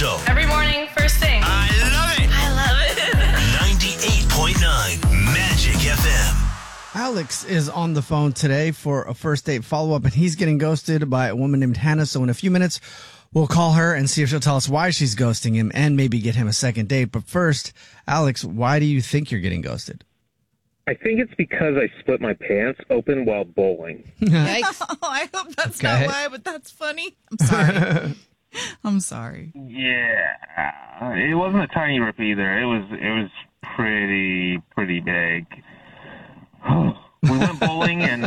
Show. Every morning, first thing. I love it. I love it. 98.9 Magic FM. Alex is on the phone today for a first date follow-up, and he's getting ghosted by a woman named Hannah. So in a few minutes, we'll call her and see if she'll tell us why she's ghosting him and maybe get him a second date. But first, Alex, why do you think you're getting ghosted? I think it's because I split my pants open while bowling. Yikes. Oh, I hope that's Okay. not why, but that's funny. I'm sorry. I'm sorry. Yeah, it wasn't a tiny rip either. It was pretty big. We went bowling and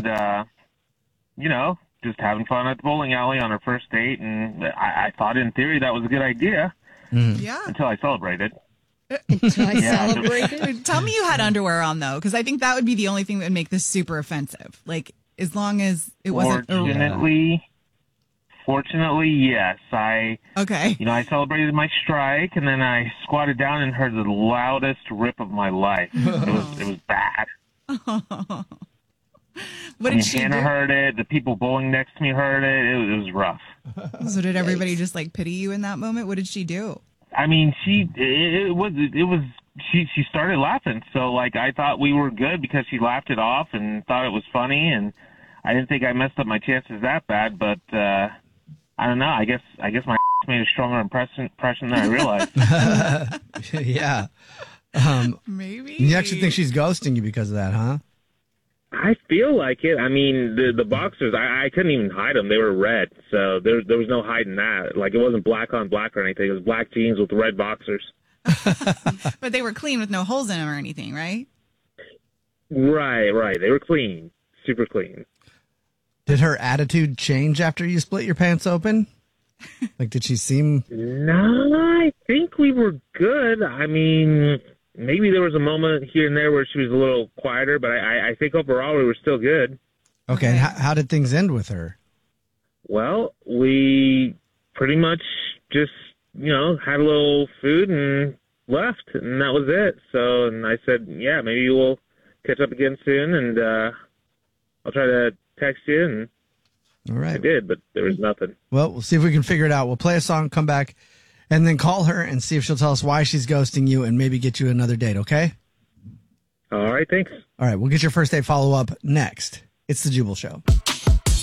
just having fun at the bowling alley on our first date, and I thought in theory that was a good idea Yeah. until I celebrated. Until I Yeah. celebrated. Tell me you had underwear on, though, because I think that would be the only thing that would make this super offensive. Like, as long as it wasn't... Fortunately, yes. Okay. I celebrated my strike, and then I squatted down and heard the loudest rip of my life. It was bad. What did she Hannah do? heard it. The people bowling next to me heard it. It was rough. So did everybody just, like, pity you in that moment? What did she do? I mean, she started laughing. So, like, I thought we were good because she laughed it off and thought it was funny, and I didn't think I messed up my chances that bad, but I don't know. I guess my made a stronger impression than I realized. Yeah. Maybe. You actually think she's ghosting you because of that, huh? I feel like it. I mean, the boxers, I couldn't even hide them. They were red, so there was no hiding that. Like, it wasn't black on black or anything. It was black jeans with red boxers. But they were clean with no holes in them or anything, right? Right. They were clean. Super clean. Did her attitude change after you split your pants open? Like, did she seem... No, I think we were good. I mean, maybe there was a moment here and there where she was a little quieter, but I think overall we were still good. Okay, and how did things end with her? Well, we pretty much just, had a little food and left, and that was it. So, and I said, yeah, maybe we'll catch up again soon, and I'll try to text you, and All right. I did, but there was nothing. Well, we'll see if we can figure it out. We'll play a song, come back, and then call her and see if she'll tell us why she's ghosting you and maybe get you another date, okay? All right, thanks. All right, we'll get your first date follow-up next. It's The Jubal Show.